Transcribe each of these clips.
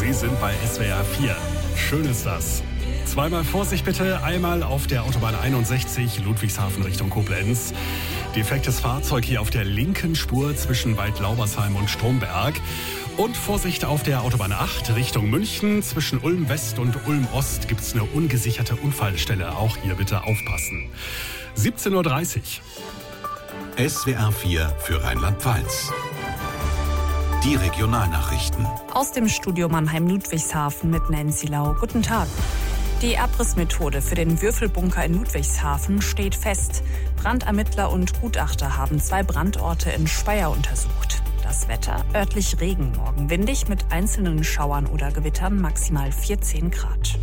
Sie sind bei SWR 4. Schön ist das. Zweimal Vorsicht bitte, einmal auf der Autobahn 61 Ludwigshafen Richtung Koblenz. Defektes Fahrzeug hier auf der linken Spur zwischen Waldlaubersheim und Stromberg. Und Vorsicht auf der Autobahn 8 Richtung München. Zwischen Ulm West und Ulm Ost gibt es eine ungesicherte Unfallstelle. Auch hier bitte aufpassen. 17:30 Uhr. SWR 4 für Rheinland-Pfalz. Die Regionalnachrichten. Aus dem Studio Mannheim-Ludwigshafen mit Nancy Lau. Guten Tag. Die Abrissmethode für den Würfelbunker in Ludwigshafen steht fest. Brandermittler und Gutachter haben 2 Brandorte in Speyer untersucht. Das Wetter, örtlich Regen, morgen windig mit einzelnen Schauern oder Gewittern, maximal 14 Grad.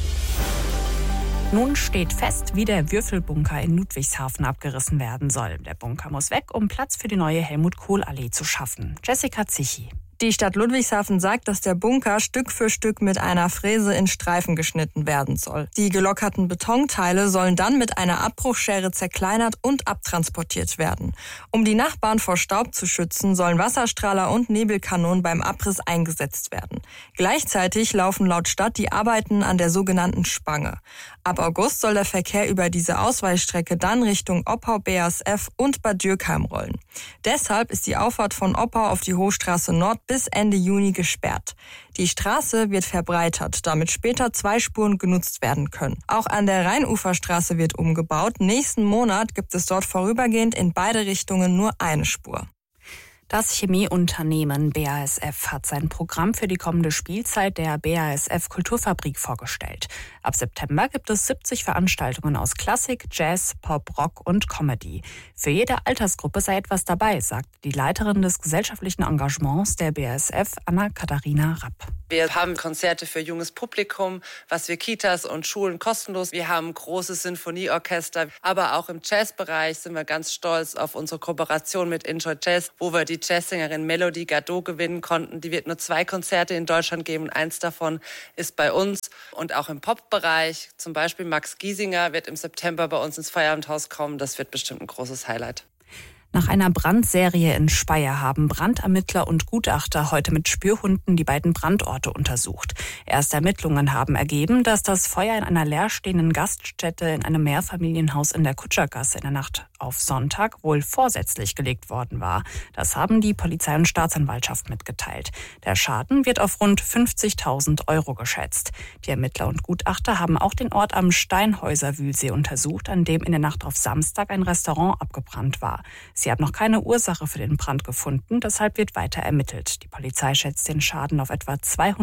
Nun steht fest, wie der Würfelbunker in Ludwigshafen abgerissen werden soll. Der Bunker muss weg, um Platz für die neue Helmut-Kohl-Allee zu schaffen. Jessica Zichy. Die Stadt Ludwigshafen sagt, dass der Bunker Stück für Stück mit einer Fräse in Streifen geschnitten werden soll. Die gelockerten Betonteile sollen dann mit einer Abbruchschere zerkleinert und abtransportiert werden. Um die Nachbarn vor Staub zu schützen, sollen Wasserstrahler und Nebelkanonen beim Abriss eingesetzt werden. Gleichzeitig laufen laut Stadt die Arbeiten an der sogenannten Spange. Ab August soll der Verkehr über diese Ausweichstrecke dann Richtung Oppau, BASF und Bad Dürkheim rollen. Deshalb ist die Auffahrt von Oppau auf die Hochstraße Nord bis Ende Juni gesperrt. Die Straße wird verbreitert, damit später 2 Spuren genutzt werden können. Auch an der Rheinuferstraße wird umgebaut. Nächsten Monat gibt es dort vorübergehend in beide Richtungen nur eine Spur. Das Chemieunternehmen BASF hat sein Programm für die kommende Spielzeit der BASF Kulturfabrik vorgestellt. Ab September gibt es 70 Veranstaltungen aus Klassik, Jazz, Pop, Rock und Comedy. Für jede Altersgruppe sei etwas dabei, sagt die Leiterin des gesellschaftlichen Engagements der BASF, Anna-Katharina Rapp. Wir haben Konzerte für junges Publikum, was wir Kitas und Schulen kostenlos. Wir haben großes Sinfonieorchester, aber auch im Jazzbereich sind wir ganz stolz auf unsere Kooperation mit Enjoy Jazz, wo wir die Jazzsängerin Melody Gardot gewinnen konnten. Die wird nur 2 Konzerte in Deutschland geben und 1 davon ist bei uns. Und auch im Popbereich, zum Beispiel Max Giesinger wird im September bei uns ins Feierabendhaus kommen. Das wird bestimmt ein großes Highlight. Nach einer Brandserie in Speyer haben Brandermittler und Gutachter heute mit Spürhunden die beiden Brandorte untersucht. Erste Ermittlungen haben ergeben, dass das Feuer in einer leerstehenden Gaststätte in einem Mehrfamilienhaus in der Kutschergasse in der Nacht auf Sonntag wohl vorsätzlich gelegt worden war. Das haben die Polizei und Staatsanwaltschaft mitgeteilt. Der Schaden wird auf rund 50.000 € geschätzt. Die Ermittler und Gutachter haben auch den Ort am Steinhäuser-Wühlsee untersucht, an dem in der Nacht auf Samstag ein Restaurant abgebrannt war. Sie haben noch keine Ursache für den Brand gefunden, deshalb wird weiter ermittelt. Die Polizei schätzt den Schaden auf etwa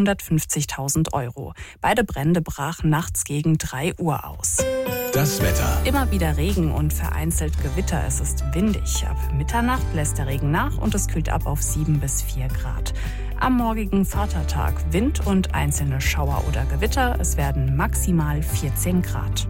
250.000 €. Beide Brände brachen nachts gegen 3 Uhr aus. Das Wetter. Immer wieder Regen und vereinzelt Gewitter. Es ist windig. Ab Mitternacht lässt der Regen nach und es kühlt ab auf 7 bis 4 Grad. Am morgigen Vatertag Wind und einzelne Schauer oder Gewitter. Es werden maximal 14 Grad.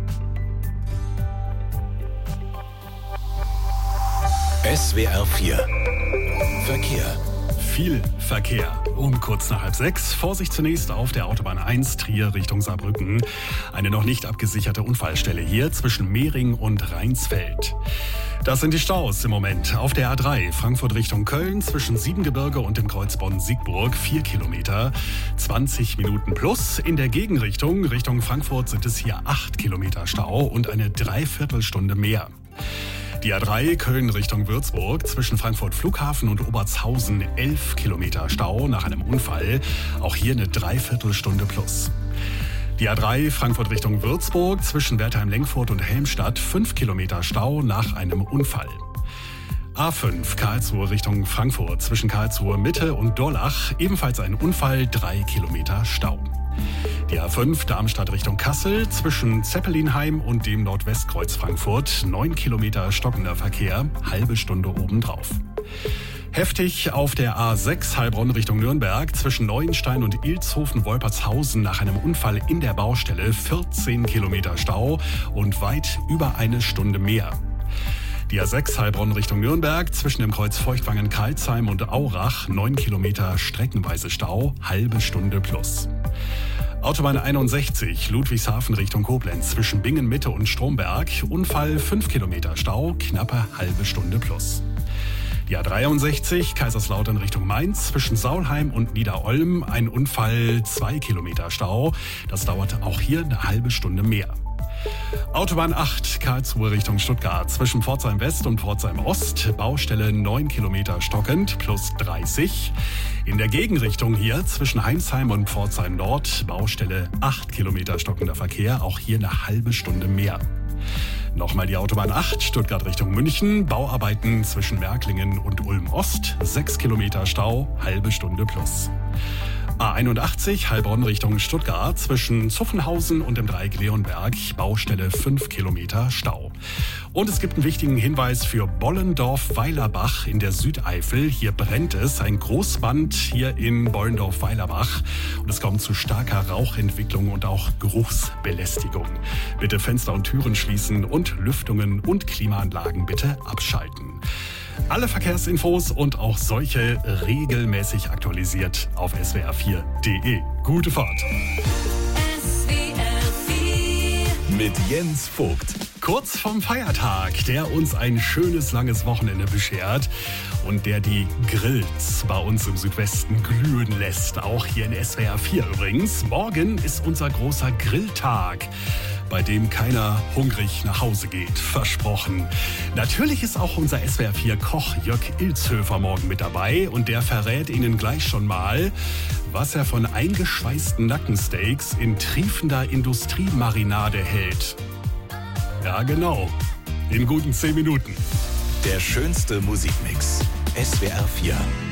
SWR 4 Verkehr. Viel Verkehr. Um kurz nach 5:30. Vorsicht zunächst auf der Autobahn 1 Trier Richtung Saarbrücken. Eine noch nicht abgesicherte Unfallstelle hier zwischen Mehring und Rheinsfeld. Das sind die Staus im Moment. Auf der A3 Frankfurt Richtung Köln zwischen Siebengebirge und dem Kreuz Bonn-Siegburg 4 Kilometer, 20 Minuten plus. In der Gegenrichtung Richtung Frankfurt sind es hier 8 Kilometer Stau und eine Dreiviertelstunde mehr. Die A3 Köln Richtung Würzburg zwischen Frankfurt Flughafen und Obertshausen 11 Kilometer Stau nach einem Unfall. Auch hier eine Dreiviertelstunde plus. Die A3 Frankfurt Richtung Würzburg zwischen Wertheim-Lenkfurt und Helmstadt 5 Kilometer Stau nach einem Unfall. A5 Karlsruhe Richtung Frankfurt zwischen Karlsruhe Mitte und Dorlach ebenfalls ein Unfall, 3 Kilometer Stau. Die A5 Darmstadt Richtung Kassel zwischen Zeppelinheim und dem Nordwestkreuz Frankfurt 9 Kilometer stockender Verkehr, halbe Stunde obendrauf. Heftig auf der A6 Heilbronn Richtung Nürnberg zwischen Neuenstein und Ilshofen-Wolpertshausen nach einem Unfall in der Baustelle 14 Kilometer Stau und weit über eine Stunde mehr. Die A6 Heilbronn Richtung Nürnberg zwischen dem Kreuz Feuchtwangen-Karlsheim und Aurach 9 Kilometer streckenweise Stau, halbe Stunde plus. Autobahn 61 Ludwigshafen Richtung Koblenz zwischen Bingen-Mitte und Stromberg, Unfall 5 Kilometer Stau, knappe halbe Stunde plus. Die A63 Kaiserslautern Richtung Mainz zwischen Saulheim und Niederolm. Ein Unfall, 2 Kilometer Stau. Das dauert auch hier eine halbe Stunde mehr. Autobahn 8 Karlsruhe Richtung Stuttgart zwischen Pforzheim West und Pforzheim Ost. Baustelle 9 Kilometer stockend plus 30. In der Gegenrichtung hier zwischen Heinsheim und Pforzheim Nord. Baustelle 8 Kilometer stockender Verkehr. Auch hier eine halbe Stunde mehr. Nochmal die Autobahn 8, Stuttgart Richtung München. Bauarbeiten zwischen Märklingen und Ulm Ost. 6 Kilometer Stau, halbe Stunde plus. A81 Heilbronn Richtung Stuttgart zwischen Zuffenhausen und dem Dreieck Leonberg. Baustelle 5 Kilometer Stau. Und es gibt einen wichtigen Hinweis für Bollendorf-Weilerbach in der Südeifel. Hier brennt es, ein Großband hier in Bollendorf-Weilerbach. Und es kommt zu starker Rauchentwicklung und auch Geruchsbelästigung. Bitte Fenster und Türen schließen und Lüftungen und Klimaanlagen bitte abschalten. Alle Verkehrsinfos und auch solche regelmäßig aktualisiert auf swr4.de. Gute Fahrt! Mit Jens Vogt. Kurz vorm Feiertag, der uns ein schönes, langes Wochenende beschert und der die Grills bei uns im Südwesten glühen lässt. Auch hier in SWR 4 übrigens. Morgen ist unser großer Grilltag, bei dem keiner hungrig nach Hause geht. Versprochen. Natürlich ist auch unser SWR 4 Koch Jörg Ilzhöfer morgen mit dabei und der verrät Ihnen gleich schon mal, was er von eingeschweißten Nackensteaks in triefender Industriemarinade hält. Ja, genau. In guten 10 Minuten. Der schönste Musikmix. SWR 4.